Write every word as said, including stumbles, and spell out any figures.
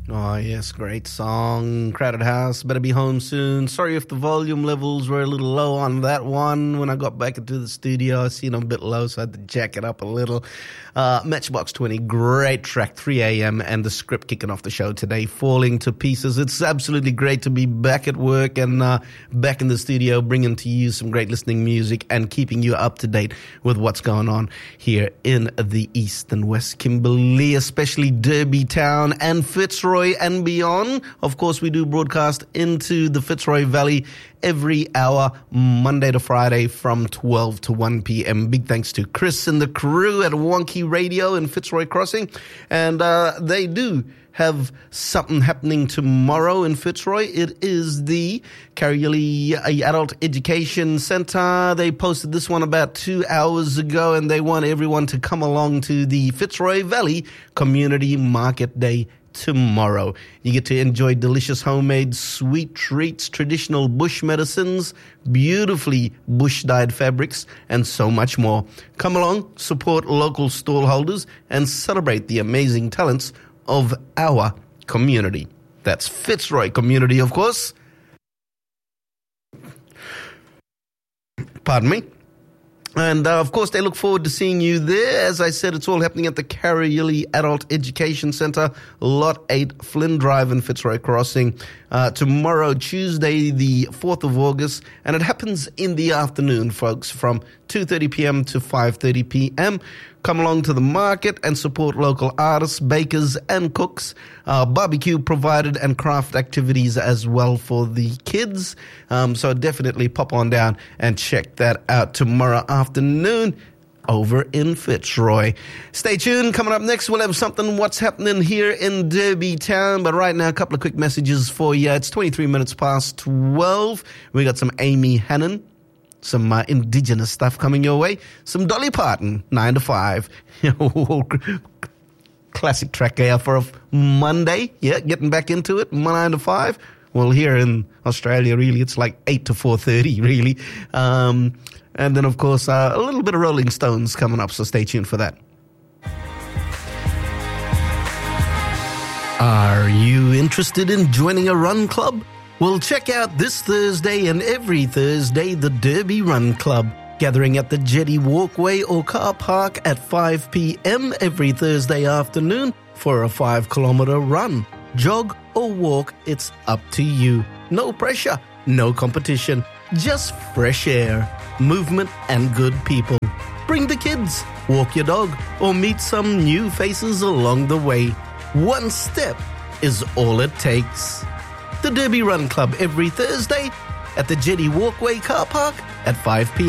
Oh, yes, great song. Crowded House, Better Be Home Soon. Sorry if the volume levels were a little low on that one. When I got back into the studio, I seen them a bit low, so I had to jack it up a little. Uh, Matchbox twenty, great track, three a.m. and the script kicking off the show today, Falling to Pieces. It's absolutely great to be back at work and uh, back in the studio, bringing to you some great listening music and keeping you up to date with what's going on here in the East and West Kimberley, especially Derby Town and Fitzroy and beyond. Of course, we do broadcast into the Fitzroy Valley every hour, Monday to Friday from twelve to one p.m. Big thanks to Chris and the crew at Wonky Radio in Fitzroy Crossing. And uh, they do have something happening tomorrow in Fitzroy. It is the Karyuli Adult Education Centre. They posted this one about two hours ago, and they want everyone to come along to the Fitzroy Valley Community Market Day tomorrow. You get to enjoy delicious homemade sweet treats, traditional bush medicines, beautifully bush-dyed fabrics, and so much more. Come along, support local stallholders, and celebrate the amazing talents of our community. That's Fitzroy Community, of course. Pardon me. And, uh, of course, they look forward to seeing you there. As I said, it's all happening at the Karyuli Adult Education Centre, Lot eight, Flynn Drive in Fitzroy Crossing, uh, tomorrow, Tuesday, the fourth of August. And it happens in the afternoon, folks, from two thirty p.m. to five thirty p.m. Come along to the market and support local artists, bakers, and cooks. Uh, barbecue provided and craft activities as well for the kids. Um, so definitely pop on down and check that out tomorrow afternoon over in Fitzroy. Stay tuned. Coming up next, we'll have something what's happening here in Derby Town. But right now, a couple of quick messages for you. It's twenty-three minutes past twelve. We got some Amy Hannon. Some uh, indigenous stuff coming your way. Some Dolly Parton, nine to five. Classic track there for a Monday. Yeah, getting back into it, nine to five. Well, here in Australia, really, it's like eight to four thirty, really. Um, and then, of course, uh, a little bit of Rolling Stones coming up, so stay tuned for that. Are you interested in joining a run club? Well, check out this Thursday and every Thursday the Derby Run Club, gathering at the Jetty Walkway or car park at five p.m. every Thursday afternoon for a five-kilometre run. Jog or walk, it's up to you. No pressure, no competition, just fresh air, movement and good people. Bring the kids, walk your dog, or meet some new faces along the way. One step is all it takes. The Derby Run Club every Thursday at the Jetty Walkway car park at five p.m.